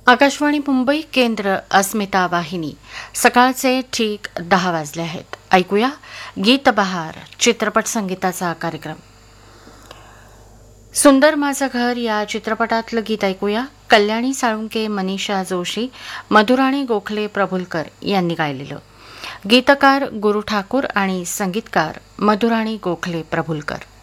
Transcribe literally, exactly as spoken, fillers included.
आकाशवाणी मुंबई केंद्र अस्मिता वाहिनी. सकाळचे ठीक दहा वाजले आहेत. ऐकूया गीत बहार चित्रपट संगीताचा कार्यक्रम. सुंदर माझं घर या चित्रपटातलं गीत ऐकूया. कल्याणी साळुंके, मनीषा जोशी, मधुराणी गोखले प्रभुलकर यांनी गायलेलं. गीतकार गुरु ठाकूर आणि संगीतकार मधुराणी गोखले प्रभुलकर.